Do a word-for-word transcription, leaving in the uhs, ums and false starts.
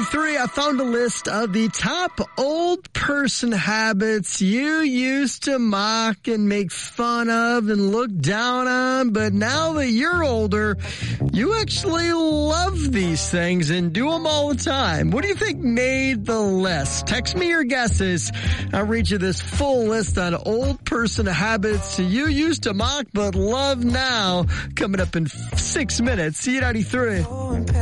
ninety-three, I found a list of the top old person habits you used to mock and make fun of and look down on, but now that you're older, you actually love these things and do them all the time. What do you think made the list? Text me your guesses. I'll read you this full list on old person habits you used to mock but love now, coming up in six minutes. C ninety-three.